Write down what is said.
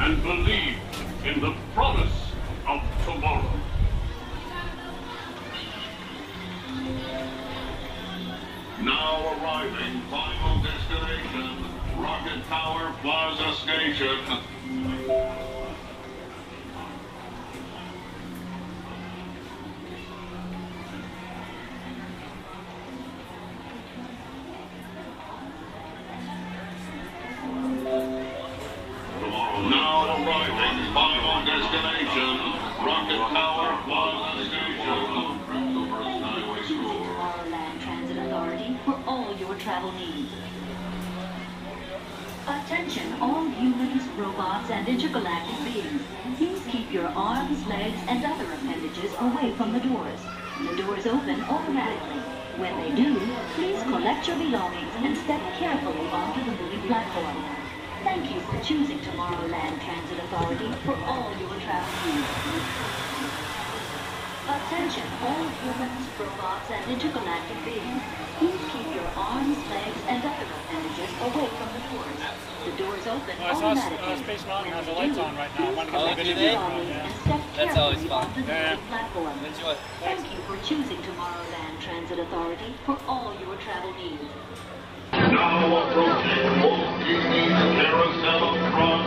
and believed in the promise of tomorrow. Now arriving, final destination, Rocket Tower Plaza Station. Now arriving, final destination, Rocket Tower Plaza Station. Tomorrowland Transit Authority for all your travel needs. Attention, all humans, robots, and intergalactic beings. Please keep your arms, legs, and other appendages away from the doors. The doors open automatically. When they do, please collect your belongings and step carefully onto the moving platform. Thank you for choosing Tomorrowland Transit Authority for all your travel needs. Attention, all humans, robots, and intergalactic beings. Please keep your arms, legs, and other appendages away from the doors. The doors open automatically. Space Mountain has the lights on right now. Please collect your belongings and step That's always carefully fun. onto the moving platform. Enjoy. Thank you for choosing Tomorrowland Transit Authority for all your travel needs. Now approaching Walt Disney's Carousel of Progress.